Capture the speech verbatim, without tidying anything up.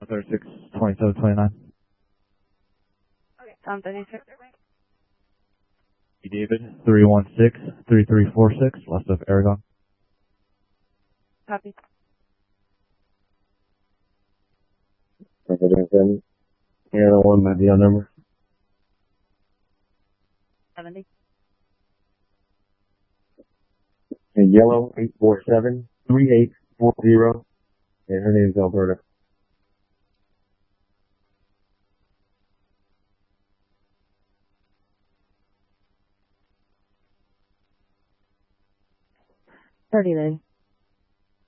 thirty-six, twenty-seven, twenty-nine. Okay, Tom thirty-six. David, three one six, three three four six, west of Aragon. Copy. President, Air one, my deal number. seventy. And yellow, eight four seven, three eight four zero. And her name is Alberta. thirty, lady.